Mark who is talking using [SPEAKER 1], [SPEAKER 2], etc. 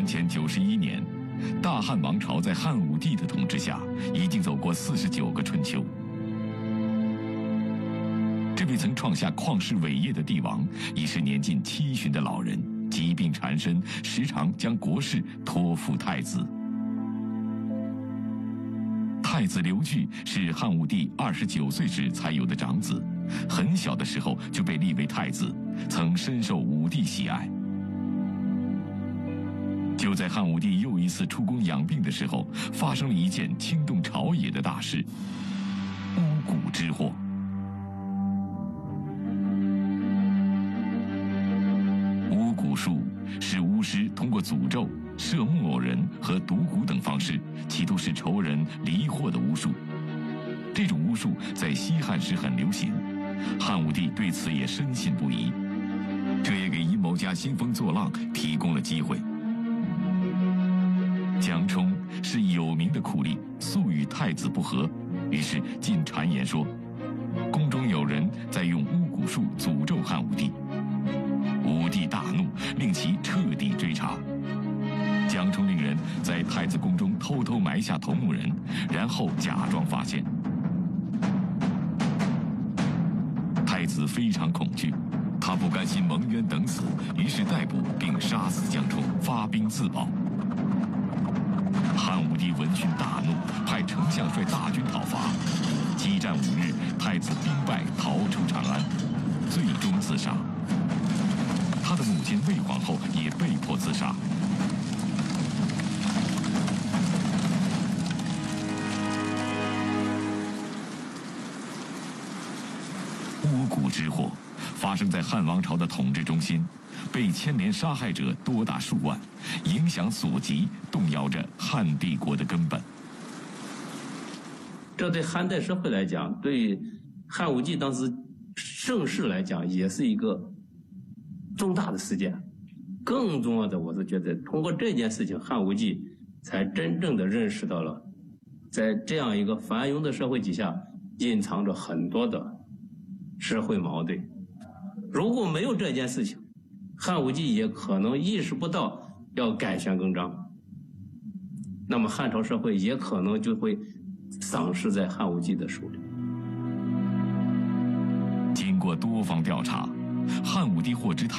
[SPEAKER 1] 元前91年，大汉王朝在汉武帝的统治下，已经走过49个春秋。这位曾创下旷世伟业的帝王，已是年近70的老人，疾病缠身，时常将国事托付太子。太子刘据是汉武帝29岁时才有的长子，很小的时候就被立为太子，曾深受武帝喜爱。就在汉武帝又一次出宫养病的时候，发生了一件惊动朝野的大事——巫蛊之祸。巫蛊术是巫师通过诅咒、设木偶人和毒蛊等方式，企图使仇人离祸的巫术。这种巫术在西汉时很流行，汉武帝对此也深信不疑，这也给阴谋家兴风作浪提供了机会。江充是有名的酷吏，素与太子不和，于是进谗言说，宫中有人在用巫蛊术诅咒汉武帝。武帝大怒，令其彻底追查。江充令人在太子宫中偷偷埋下头目人，然后假装发现。太子非常恐惧，他不甘心蒙冤等死，于是逮捕并杀死江充，发兵自保。汉武帝闻讯大怒，派丞相率大军讨伐。激战5日，太子兵败逃出长安，最终自杀。他的母亲魏皇后也被迫自杀。巫蛊之祸发生在汉王朝的统治中心，被牵连杀害者多达数万，影响所及，动摇着汉帝国的根本。
[SPEAKER 2] 这对汉代社会来讲，对汉武帝当时盛世来讲，也是一个重大的事件。更重要的，我是觉得通过这件事情，汉武帝才真正的认识到了，在这样一个繁荣的社会底下，隐藏着很多的社会矛盾。如果没有这件事情，汉武帝也可能意识不到要改弦更张，那么汉朝社会也可能就会丧失在汉武帝的手里。
[SPEAKER 1] 经过多方调查，汉武帝获知